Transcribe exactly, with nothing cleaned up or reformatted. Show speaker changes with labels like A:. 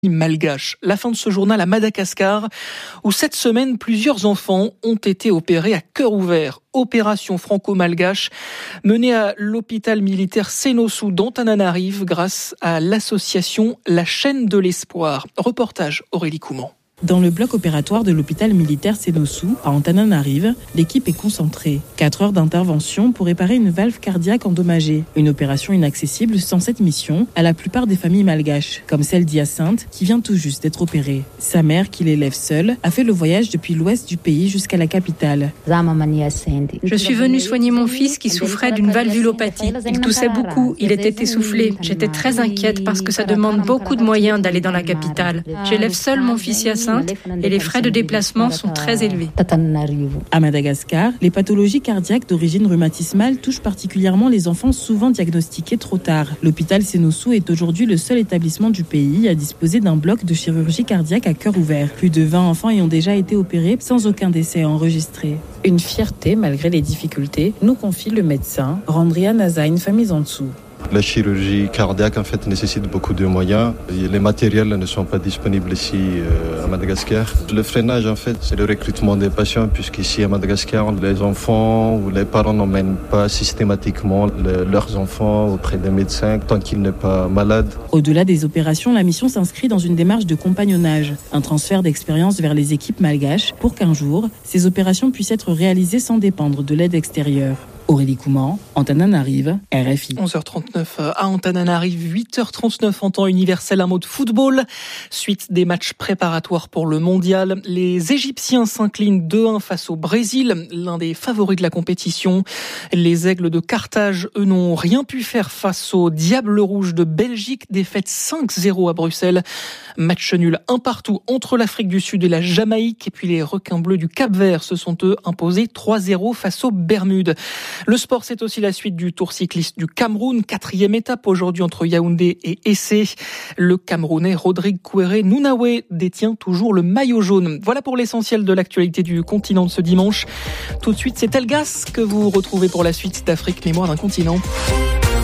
A: malgache. La fin de ce journal à Madagascar, où cette semaine, plusieurs enfants ont été opérés à cœur ouvert. Opération franco-malgache menée à l'hôpital militaire Sénossou d'Antananarive grâce à l'association La Chaîne de l'Espoir. Reportage Aurélie Couman.
B: Dans le bloc opératoire de l'hôpital militaire Sénossou, à Antananarive, l'équipe est concentrée. Quatre heures d'intervention pour réparer une valve cardiaque endommagée. Une opération inaccessible sans cette mission à la plupart des familles malgaches, comme celle d'Hyacinthe, qui vient tout juste d'être opérée. Sa mère, qui l'élève seule, a fait le voyage depuis l'ouest du pays jusqu'à la capitale.
C: Je suis venue soigner mon fils qui souffrait d'une valvulopathie. Il toussait beaucoup, il était essoufflé. J'étais très inquiète parce que ça demande beaucoup de moyens d'aller dans la capitale. J'élève seule mon fils Hyacinthe et les frais de déplacement sont très élevés.
B: À Madagascar, les pathologies cardiaques d'origine rhumatismale touchent particulièrement les enfants souvent diagnostiqués trop tard. L'hôpital Sénossou est aujourd'hui le seul établissement du pays à disposer d'un bloc de chirurgie cardiaque à cœur ouvert. Plus de vingt enfants y ont déjà été opérés sans aucun décès enregistré. Une fierté malgré les difficultés, nous confie le médecin Randria Nazain Famizantsou.
D: La chirurgie cardiaque en fait nécessite beaucoup de moyens. Les matériels ne sont pas disponibles ici euh, à Madagascar. Le freinage en fait c'est le recrutement des patients puisqu'ici à Madagascar les enfants ou les parents n'emmènent pas systématiquement le, leurs enfants auprès des médecins tant qu'ils ne sont pas malades.
B: Au-delà des opérations, la mission s'inscrit dans une démarche de compagnonnage, un transfert d'expérience vers les équipes malgaches pour qu'un jour ces opérations puissent être réalisées sans dépendre de l'aide extérieure. Aurélie Couman, Antananarive, R F I.
A: onze heures trente-neuf à Antananarive, huit heures trente-neuf en temps universel, un mot de football. Suite des matchs préparatoires pour le mondial. Les Égyptiens s'inclinent deux un face au Brésil, l'un des favoris de la compétition. Les Aigles de Carthage, eux, n'ont rien pu faire face aux Diables Rouges de Belgique, défaite cinq zéro à Bruxelles. Match nul un partout entre l'Afrique du Sud et la Jamaïque. Et puis les requins bleus du Cap-Vert se sont eux imposés trois zéro face aux Bermudes. Le sport, c'est aussi la suite du Tour cycliste du Cameroun. Quatrième étape aujourd'hui entre Yaoundé et Essé. Le Camerounais Rodrigue Kouéré Nounaoué détient toujours le maillot jaune. Voilà pour l'essentiel de l'actualité du continent de ce dimanche. Tout de suite, c'est Elgas que vous retrouvez pour la suite d'Afrique, mémoire d'un continent.